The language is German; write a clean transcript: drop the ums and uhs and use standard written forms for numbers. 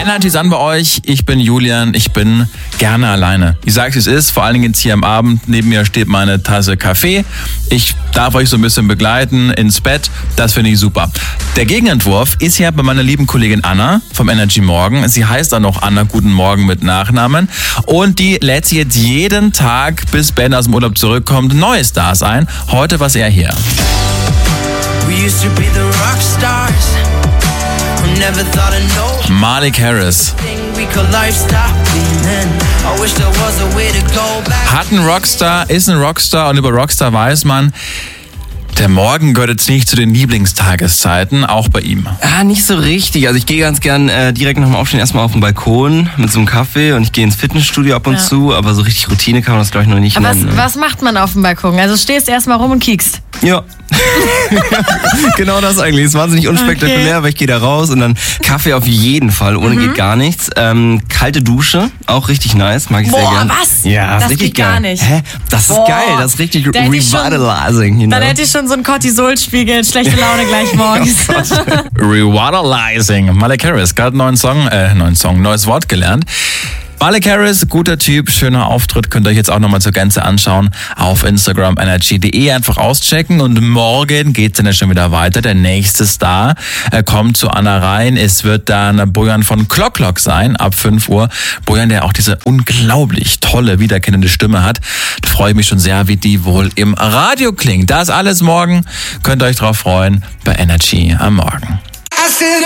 Energy ist an bei euch. Ich bin Julian. Ich bin gerne alleine. Ich sag's, wie es ist. Vor allen Dingen jetzt hier am Abend. Neben mir steht meine Tasse Kaffee. Ich darf euch so ein bisschen begleiten ins Bett. Das finde ich super. Der Gegenentwurf ist ja bei meiner lieben Kollegin Anna vom Energy Morgen. Sie heißt dann noch Anna Guten Morgen mit Nachnamen. Und die lädt sie jetzt jeden Tag, bis Ben aus dem Urlaub zurückkommt, neue Stars ein. Heute war er hier. Malik Harris. Hat einen Rockstar, ist ein Rockstar und über Rockstar weiß man, der Morgen gehört jetzt nicht zu den Lieblingstageszeiten, auch bei ihm. Nicht so richtig. Also ich gehe ganz gern direkt nach dem Aufstehen erstmal auf den Balkon mit so einem Kaffee und ich gehe ins Fitnessstudio ab und zu, aber so richtig Routine kann man das, glaube ich, noch nicht nennen. Was macht man auf dem Balkon? Also stehst erstmal rum und kiekst? Ja. Genau das eigentlich. Ist wahnsinnig unspektakulär, aber ich gehe da raus und dann Kaffee auf jeden Fall, ohne geht gar nichts. Kalte Dusche, auch richtig nice, mag ich sehr gern. Was? Ja, das richtig geht gar geil. nicht. Hä? Das ist geil, das ist richtig Da hätte ich revitalizing. Dann hätte ich schon so einen Cortisolspiegel, schlechte Laune gleich morgens. Revitalizing. Malik Harris, gerade neues Wort gelernt. Malik Harris, guter Typ, schöner Auftritt, könnt ihr euch jetzt auch nochmal zur Gänze anschauen auf Instagram energy.de, einfach auschecken und morgen geht's dann ja schon wieder weiter. Der nächste Star kommt zu Anna rein. Es wird dann Bojan von Clock sein, ab 5 Uhr. Bojan, der auch diese unglaublich tolle, wiedererkennende Stimme hat. Da freue ich mich schon sehr, wie die wohl im Radio klingt. Das alles morgen, könnt ihr euch drauf freuen bei Energy am Morgen.